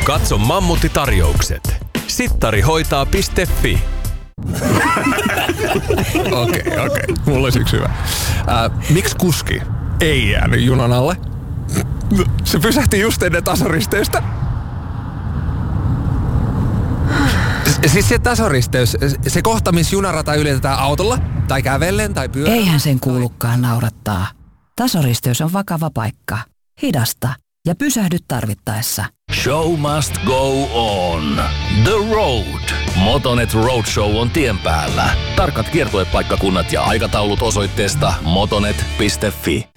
Katso Mammutti-tarjoukset. Sittarihoitaa.fi. Okei. Mulla olisi yksi hyvä. Miksi kuski ei jäänyt junan alle? Se pysähti just ennen tasoristeystä. Siis se tasoristeys, se kohta, missä junarata ylitetään autolla, tai kävellen, tai pyörällä. Eihän sen kuulukaan naurattaa. Tasoristeys on vakava paikka. Hidasta ja pysähdy tarvittaessa. Show must go on. The Road. Motonet Roadshow on tien päällä. Tarkat kiertuepaikkakunnat ja aikataulut osoitteesta motonet.fi.